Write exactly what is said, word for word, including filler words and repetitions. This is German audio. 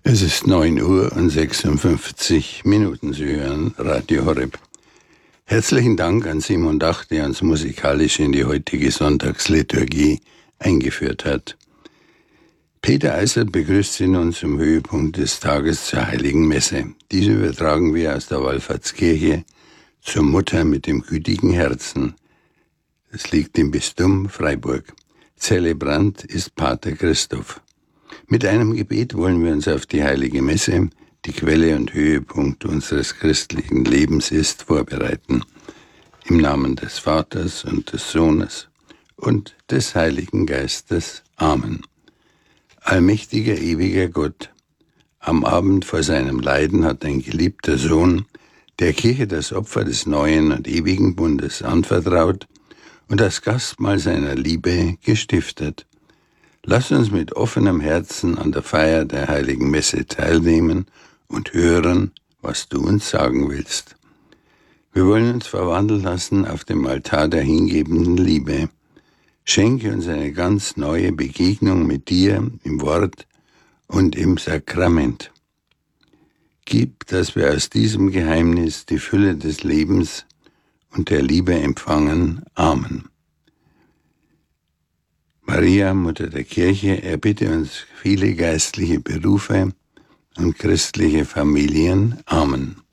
Es ist neun Uhr und sechsundfünfzig Minuten. Sie hören Radio Horeb. Herzlichen Dank an Simon Dach, der uns musikalisch in die heutige Sonntagsliturgie eingeführt hat. Peter Eisert begrüßt Sie nun zum Höhepunkt des Tages zur Heiligen Messe. Diese übertragen wir aus der Wallfahrtskirche zur Mutter mit dem gütigen Herzen. Es liegt im Bistum Freiburg. Zelebrant ist Pater Christoph. Mit einem Gebet wollen wir uns auf die Heilige Messe, die Quelle und Höhepunkt unseres christlichen Lebens ist, vorbereiten. Im Namen des Vaters und des Sohnes und des Heiligen Geistes. Amen. Allmächtiger, ewiger Gott, am Abend vor seinem Leiden hat dein geliebter Sohn der Kirche das Opfer des neuen und ewigen Bundes anvertraut und das Gastmahl seiner Liebe gestiftet. Lass uns mit offenem Herzen an der Feier der Heiligen Messe teilnehmen und hören, was du uns sagen willst. Wir wollen uns verwandeln lassen auf dem Altar der hingebenden Liebe. Schenke uns eine ganz neue Begegnung mit dir im Wort und im Sakrament. Gib, dass wir aus diesem Geheimnis die Fülle des Lebens und der Liebe empfangen. Amen. Maria, Mutter der Kirche, erbitte uns viele geistliche Berufe und christliche Familien. Amen.